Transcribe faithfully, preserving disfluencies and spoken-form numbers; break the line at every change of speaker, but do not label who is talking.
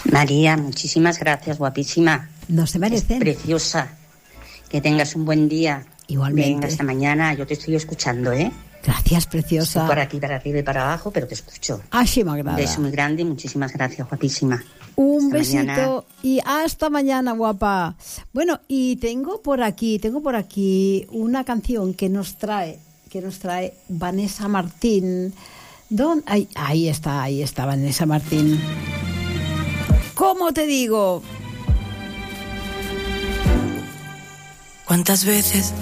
María, muchísimas gracias, guapísima.
No se merecen.
Es preciosa. Que tengas un buen día.
Igualmente.
Venga, hasta mañana. Yo te estoy escuchando, ¿eh?
Gracias, preciosa.
Estoy por aquí, para arriba y para abajo, pero te escucho.
Así me agrada.
Un beso muy grande y muchísimas gracias, guapísima.
Un
hasta
besito
mañana.
Y hasta mañana, guapa. Bueno, y tengo por aquí, tengo por aquí una canción que nos trae, que nos trae Vanessa Martín. Don, ahí, ahí está, ahí está Vanessa Martín. ¿Cómo te digo?
¿Cuántas veces